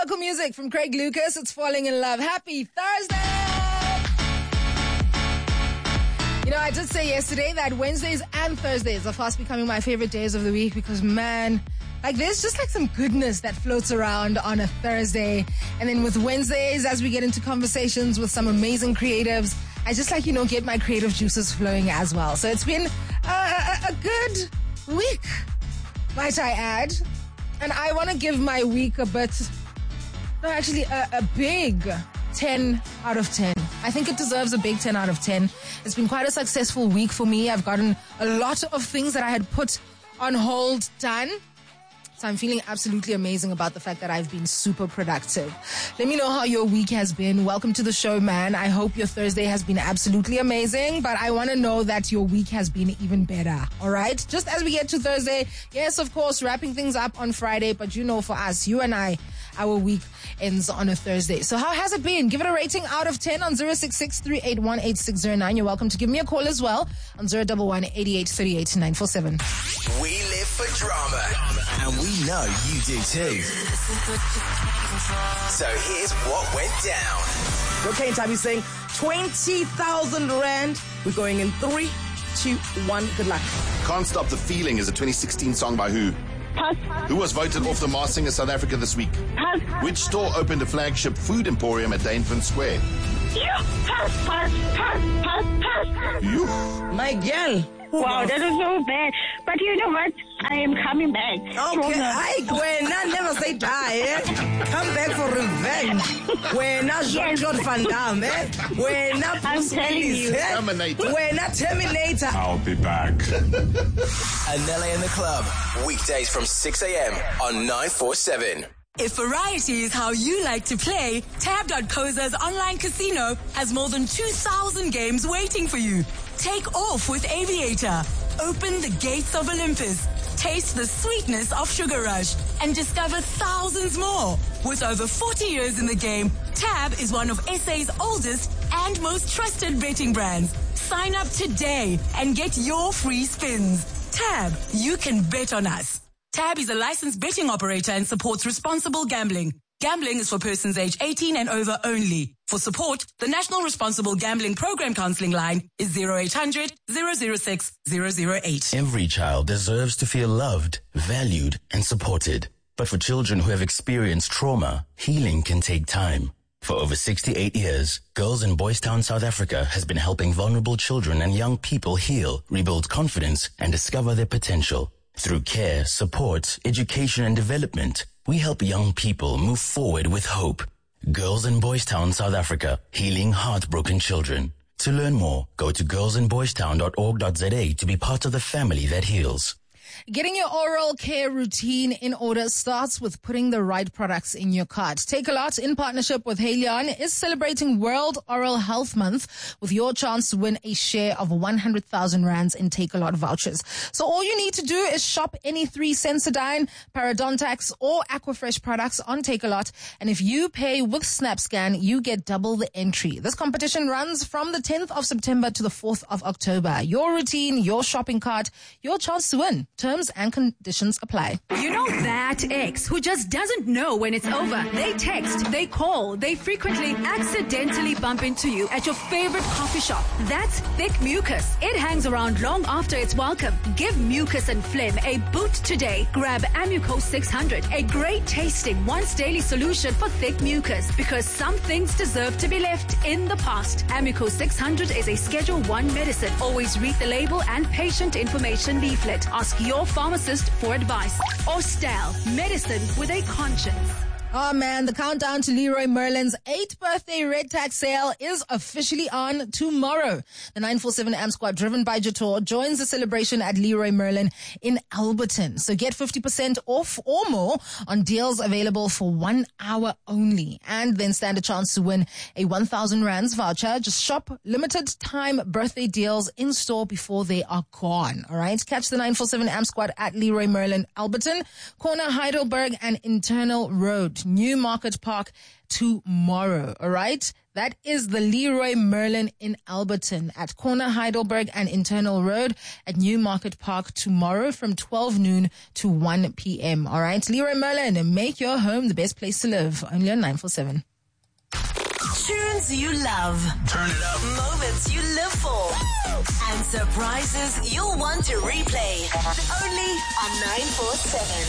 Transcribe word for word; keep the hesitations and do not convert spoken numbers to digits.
Local music from Craig Lucas. It's Falling in Love. Happy Thursday! You know, I did say yesterday that Wednesdays and Thursdays are fast becoming my favorite days of the week because, man, like there's just like some goodness that floats around on a Thursday. And then with Wednesdays, as we get into conversations with some amazing creatives, I just like, you know, get my creative juices flowing as well. So it's been a, a, a good week, might I add. And I want to give my week a bit, no, actually a, a big ten out of ten. I think it deserves a big ten out of ten. It's been quite a successful week for me. I've gotten a lot of things that I had put on hold done. So I'm feeling absolutely amazing about the fact that I've been super productive. Let me know how your week has been. Welcome to the show, man. I hope your Thursday has been absolutely amazing, but I want to know that your week has been even better. All right? Just as we get to Thursday, yes, of course, wrapping things up on Friday, but you know, for us, you and I, our week ends on a Thursday. So how has it been? Give it a rating out of ten on zero six six, three eight one, eight six zero nine. You're welcome to give me a call as well on zero one one, eight eight three eight, nine four seven. We live for drama, and we know you do too. So here's what went down. Okay, Tabby saying twenty thousand rand. We're going in three, two, one. Good luck. Can't Stop the Feeling is a twenty sixteen song by who? Pass. Who was voted off the Masked Singer South Africa this week? Pass. Which store opened a flagship food emporium at Dainfern Square? You. Pass, pass, pass, pass, pass. You? My girl. Wow, that is so bad. But you know what? I am coming back. Okay, Stronger. I Gwen, I never say die, eh? Come back for revenge. When I Yes. Jean-Claude Van Damme, eh? When I I'm Bruce telling Willis, you. eh? Terminator. When I Terminator. I'll be back. Anele in the Club, weekdays from six a.m. on nine forty-seven. If variety is how you like to play, tab dot co za's online casino has more than two thousand games waiting for you. Take off with Aviator. Open the gates of Olympus. Taste the sweetness of Sugar Rush and discover thousands more. With over forty years in the game, Tab is one of S A's oldest and most trusted betting brands. Sign up today and get your free spins. Tab, you can bet on us. Tab is a licensed betting operator and supports responsible gambling. Gambling is for persons aged eighteen and over only. For support, the National Responsible Gambling Program Counseling line is zero eight hundred, zero zero six, zero zero eight. Every child deserves to feel loved, valued, and supported. But for children who have experienced trauma, healing can take time. For over sixty-eight years, Girls in Boys Town, South Africa has been helping vulnerable children and young people heal, rebuild confidence, and discover their potential. Through care, support, education, and development, we help young people move forward with hope. Girls in Boys Town, South Africa, healing heartbroken children. To learn more, go to girls in boys town dot org dot za to be part of the family that heals. Getting your oral care routine in order starts with putting the right products in your cart. Takealot, in partnership with Haleon, is celebrating World Oral Health Month with your chance to win a share of one hundred thousand rands in Takealot vouchers. So all you need to do is shop any three Sensodyne, Parodontax, or Aquafresh products on Takealot. And if you pay with SnapScan, you get double the entry. This competition runs from the tenth of September to the fourth of October. Your routine, your shopping cart, your chance to win. Terms and conditions apply. You know that ex who just doesn't know when it's over. They text, they call, they frequently accidentally bump into you at your favorite coffee shop. That's thick mucus. It hangs around long after it's welcome. Give mucus and phlegm a boot today. Grab Amuco six hundred, a great tasting once daily solution for thick mucus, because some things deserve to be left in the past. Amuco six hundred is a Schedule one medicine. Always read the label and patient information leaflet. Ask your pharmacist for advice. Ostal, medicine with a conscience. Oh man, the countdown to Leroy Merlin's eighth birthday red tag sale is officially on tomorrow. The nine four seven A M Squad, driven by Jator, joins the celebration at Leroy Merlin in Alberton. So get fifty percent off or more on deals available for one hour only. And then stand a chance to win a one thousand rands voucher. Just shop limited time birthday deals in store before they are gone. All right. Catch the nine four seven A M Squad at Leroy Merlin, Alberton, corner Heidelberg and Internal Road. at Newmarket Park tomorrow. All right. That is the Leroy Merlin in Alberton at corner Heidelberg and Internal Road at Newmarket Park tomorrow from twelve noon to one p.m. All right. Leroy Merlin, make your home the best place to live. Only on nine four seven. Tunes you love. Turn it up. Moments you live for. And surprises you'll want to replay. Only on nine four seven.